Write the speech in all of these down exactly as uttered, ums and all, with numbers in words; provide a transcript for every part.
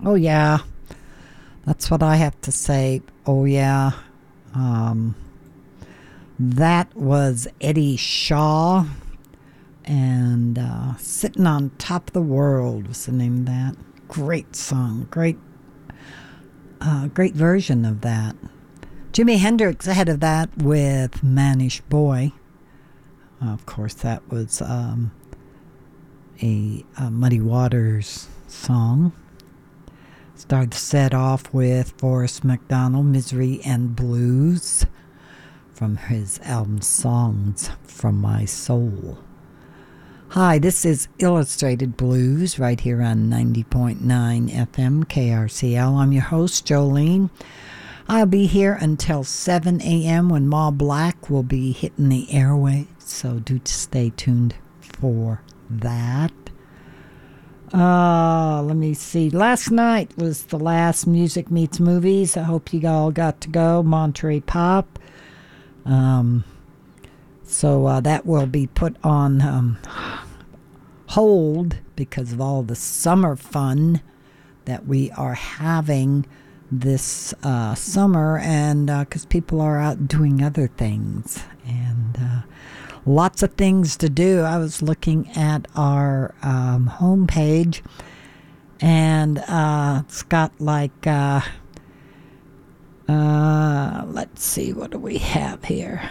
Oh, yeah. That's what I have to say. Oh, yeah. Um, that was Eddie Shaw. And uh, Sitting on Top of the World was the name of that. Great song. Great, uh, great version of that. Jimi Hendrix ahead of that with Mannish Boy. Of course, that was um, a, a Muddy Waters song. Started the set off with Forrest McDonald, Misery and Blues, from his album Songs from My Soul. Hi, this is Illustrated Blues right here on ninety point nine F M K R C L. I'm your host, Jolene. I'll be here until seven a.m. when Ma Black will be hitting the airwaves, so do stay tuned for that. Uh, let me see. Last night was the last Music Meets Movies. I hope you all got to go. Monterey Pop. Um, so uh, that will be put on um, hold because of all the summer fun that we are having this uh, summer, and because uh, people are out doing other things, and uh, lots of things to do. I was looking at our um, homepage, and uh, it's got like, uh, uh, let's see, what do we have here?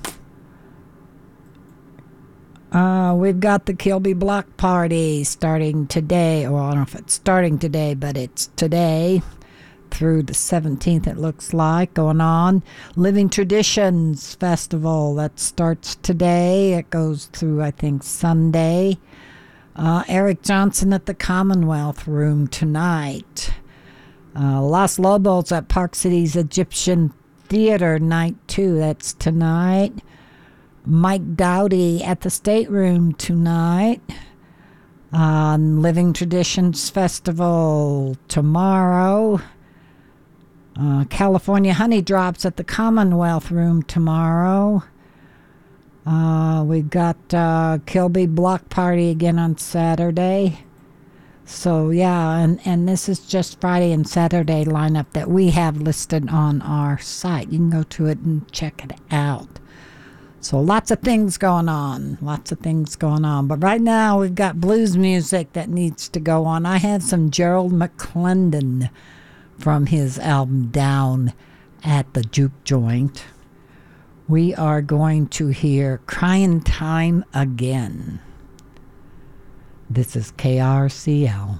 Uh, we've got the Kilby Block Party starting today. Well, I don't know if it's starting today, but it's today through the seventeenth, it looks like, going on. Living Traditions Festival, that starts today. It goes through, I think, Sunday. Uh, Eric Johnson at the Commonwealth Room tonight. Uh, Los Lobos at Park City's Egyptian Theater, night two. That's tonight. Mike Dowdy at the State Room tonight. Uh, Living Traditions Festival tomorrow. Uh, California Honey Drops at the Commonwealth Room tomorrow. Uh, we've got uh, Kilby Block Party again on Saturday. So, yeah, and, and this is just Friday and Saturday lineup that we have listed on our site. You can go to it and check it out. So lots of things going on. Lots of things going on. But right now we've got blues music that needs to go on. I have some Gerald McClendon from his album Down at the Juke Joint. We are going to hear Crying Time Again. This is K R C L.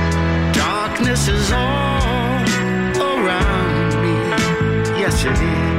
Darkness is all around me. Yes, it is.